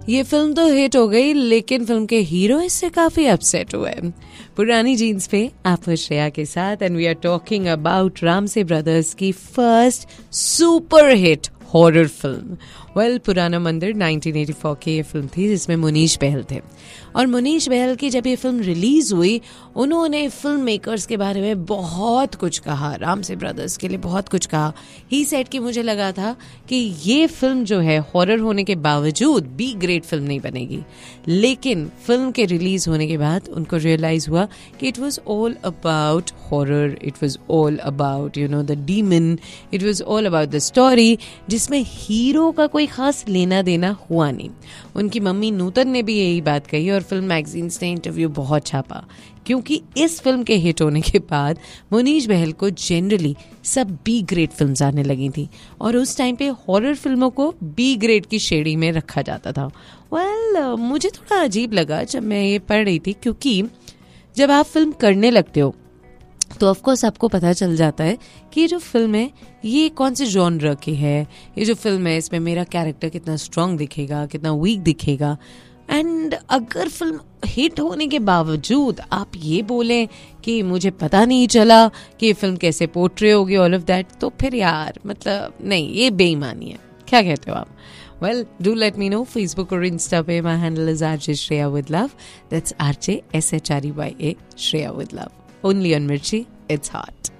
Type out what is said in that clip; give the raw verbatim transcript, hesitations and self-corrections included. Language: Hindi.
ये फिल्म तो हिट हो गई, लेकिन फिल्म के हीरो इससे काफी अपसेट हुए। पुरानी जीन्स पे आप श्रेया के साथ, and we are talking about Ramsay brothers की first super hit horror film. Well, पुराना मंदिर नाइनटीन एटी फोर की ये फिल्म थी जिसमें मुनीश बहल थे। और मुनीश बहल की जब ये फिल्म रिलीज हुई, उन्होंने फिल्म मेकर्स के बारे में बहुत कुछ कहा, रामसे ब्रदर्स के लिए बहुत कुछ कहा। ही सेड कि मुझे लगा था कि ये फिल्म जो है हॉरर होने के बावजूद बी ग्रेड फिल्म नहीं बनेगी, लेकिन फिल्म के रिलीज होने के बाद उनको रियलाइज हुआ कि it was all about horror, it was all about you know the demon, it was all about the story, जिसमें हीरो का कोई खास लेना देना हुआ नहीं। उनकी मम्मी नूतन ने भी यही बात कही और फिल्म मैगजीन्स ने इंटरव्यू बहुत छापा, क्योंकि इस फिल्म के हिट होने के बाद मुनीश बहल को जनरली सब बी ग्रेड फिल्म्स आने लगी थी और उस टाइम पे हॉरर फिल्मों को बी ग्रेड की श्रेणी में रखा जाता था। वेल well, मुझे थोड़ा अजीब लगा जब मैं ये पढ़ रही थी, क्योंकि जब आप फिल्म करने लगते हो तो ऑफ कोर्स आपको पता चल जाता है कि ये जो फिल्म है ये कौन से जॉनर की है, ये जो फिल्म है इसमें मेरा कैरेक्टर कितना स्ट्रांग दिखेगा, कितना वीक दिखेगा। एंड अगर फिल्म हिट होने के बावजूद आप ये बोलें कि मुझे पता नहीं चला कि ये फिल्म कैसे पोर्ट्रे होगी, ऑल ऑफ दैट, तो फिर यार मतलब नहीं, ये बेईमानी है। क्या कहते हो आप? Well, do let me know. Facebook or Insta पे my handle is R J Shreya with love. That's R J S H R E Y A Shreya with love. Only on Mirchi, it's hot.